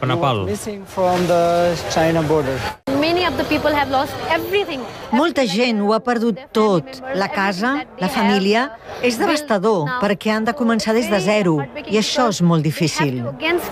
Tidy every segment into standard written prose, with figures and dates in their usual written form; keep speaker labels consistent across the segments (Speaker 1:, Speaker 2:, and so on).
Speaker 1: cap a Nepal.
Speaker 2: Molta gent ho ha perdut tot. La casa, la família. És devastador perquè han de començar des de zero i això és molt difícil.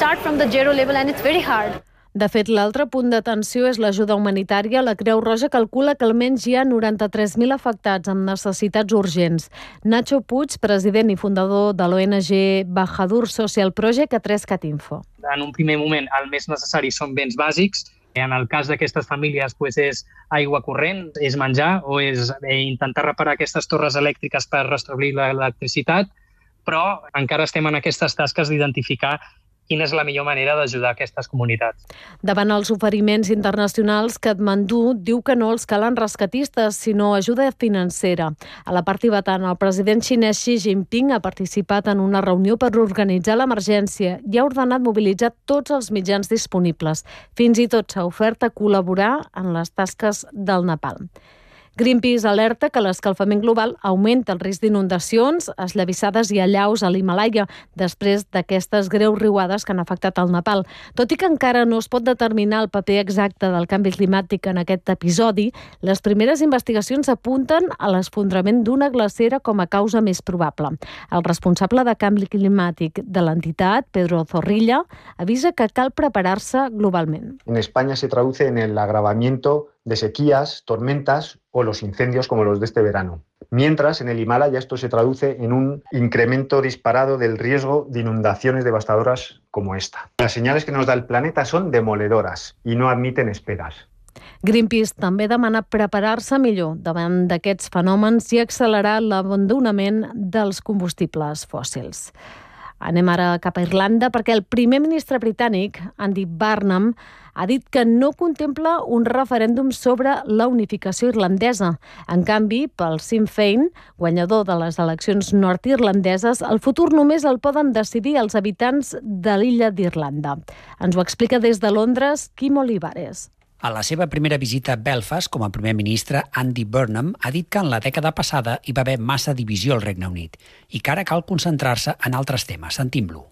Speaker 3: De fet, l'altre punt d'atenció és l'ajuda humanitària. La Creu Roja calcula que almenys hi ha 93.000 afectats amb necessitats urgents. Nacho Puig, president i fundador de l'ONG Bahadur Social Project, a 3catinfo.
Speaker 4: En un primer moment, el més necessari són béns bàsics. En el cas d'aquestes famílies és aigua corrent, és menjar o és intentar reparar aquestes torres elèctriques per restablir l'electricitat, però encara estem en aquestes tasques d'identificar quina és la millor manera d'ajudar aquestes comunitats.
Speaker 3: Davant els oferiments internacionals, Katmandú diu que no els calen rescatistes, sinó ajuda financera. A la part tibetana, el president xinès Xi Jinping ha participat en una reunió per organitzar l'emergència i ha ordenat mobilitzar tots els mitjans disponibles. Fins i tot s'ha ofert a col·laborar en les tasques del Nepal. Greenpeace alerta que l'escalfament global augmenta el risc d'inundacions, esllavissades i allaus a l'Himàlaia després d'aquestes greus riuades que han afectat el Nepal. Tot i que encara no es pot determinar el paper exacte del canvi climàtic en aquest episodi, les primeres investigacions apunten a l'esfondrament d'una glacera com a causa més probable. El responsable de canvi climàtic de l'entitat, Pedro Zorrilla, avisa que cal preparar-se globalment.
Speaker 5: En España se traduce en el agravamiento de sequías, tormentas o los incendios como los de este verano. Mientras, en el Himalaya esto se traduce en un incremento disparado del riesgo de inundaciones devastadoras como esta. Las señales que nos da el planeta son demoledoras y no admiten esperas.
Speaker 3: Greenpeace també demana preparar-se millor davant d'aquests fenòmens i accelerar l'abandonament dels combustibles fòssils. Anem ara cap a Irlanda perquè el primer ministre britànic, Andy Burnham, ha dit que no contempla un referèndum sobre la unificació irlandesa. En canvi, pel Sinn Féin, guanyador de les eleccions nord-irlandeses, el futur només el poden decidir els habitants de l'illa d'Irlanda. Ens ho explica des de Londres Quim Olivares.
Speaker 6: A la seva primera visita a Belfast, com a primer ministre, Andy Burnham ha dit que en la dècada passada hi va haver massa divisió al Regne Unit i que ara cal concentrar-se en altres temes. Sentim-lo.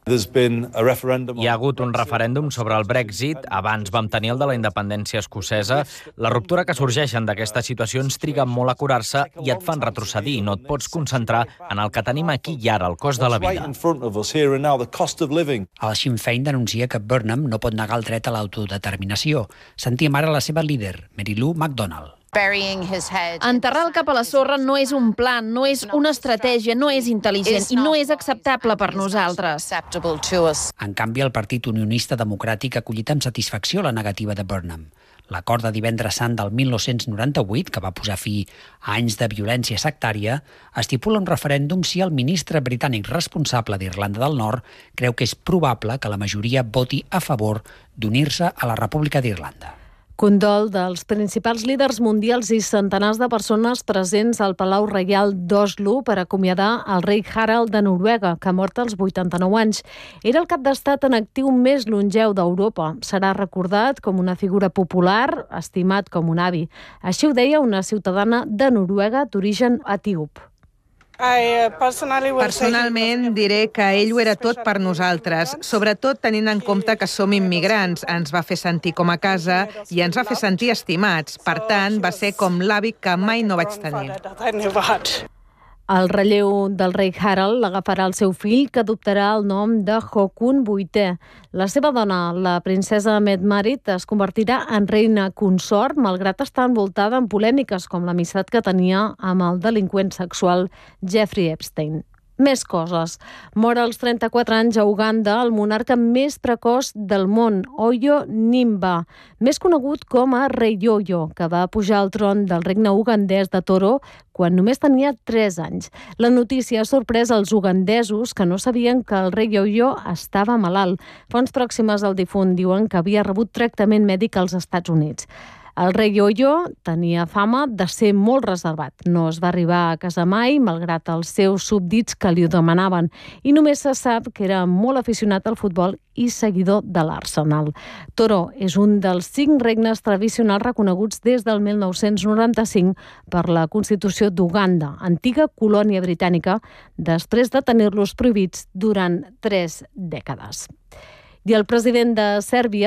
Speaker 1: Hi ha hagut un referèndum sobre el Brexit, abans vam tenir el de la independència escocesa. La ruptura que sorgeixen d'aquestes situacions triga molt a curar-se i et fan retrocedir. No et pots concentrar en el que tenim aquí i ara, el cost de la vida.
Speaker 6: El Sinn Féin denuncia que Burnham no pot negar el dret a l'autodeterminació. Sentim ara la seva líder, Mary Lou McDonald.
Speaker 7: Enterrar el cap a la sorra no és un plan, no és una estratègia, no és intel·ligent i no és acceptable per nosaltres.
Speaker 6: En canvi, el Partit Unionista Democràtic ha acollit amb satisfacció la negativa de Burnham. L'acord de divendres sant del 1998, que va posar fi a anys de violència sectària, estipula un referèndum si el ministre britànic responsable d'Irlanda del Nord creu que és probable que la majoria voti a favor d'unir-se a la República d'Irlanda.
Speaker 3: Condol dels principals líders mundials i centenars de persones presents al Palau Reial d'Oslo per acomiadar el rei Harald de Noruega, que ha mort als 89 anys. Era el cap d'estat en actiu més longeu d'Europa. Serà recordat com una figura popular, estimat com un avi. Així ho deia una ciutadana de Noruega d'origen etíop.
Speaker 8: Personalment diré que ell ho era tot per nosaltres, sobretot tenint en compte que som immigrants. Ens va fer sentir com a casa i ens va fer sentir estimats. Per tant, va ser com l'avi que mai no vaig tenir.
Speaker 3: El relleu del rei Harald l'agafarà el seu fill, que adoptarà el nom de Håkon VIII. La seva dona, la princesa Mette-Marit, es convertirà en reina consort, malgrat estar envoltada en polèmiques com l'amistat que tenia amb el delinqüent sexual Jeffrey Epstein. Més coses. Mor als 34 anys a Uganda el monarca més precoç del món, Oyo Nimba, més conegut com a rei Yoyo, que va pujar al tron del regne ugandès de Toro quan només tenia 3 anys. La notícia ha sorprès els ugandesos, que no sabien que el rei Yoyo estava malalt. Fonts pròximes al difunt diuen que havia rebut tractament mèdic als Estats Units. El rei Yoyo tenia fama de ser molt reservat. No es va arribar a casar mai, malgrat els seus súbdits que li ho demanaven. I només se sap que era molt aficionat al futbol i seguidor de l'Arsenal. Toro és un dels 5 regnes tradicionals reconeguts des del 1995 per la Constitució d'Uganda, antiga colònia britànica, després de tenir-los prohibits durant 3 dècades. I el president de Sèrbia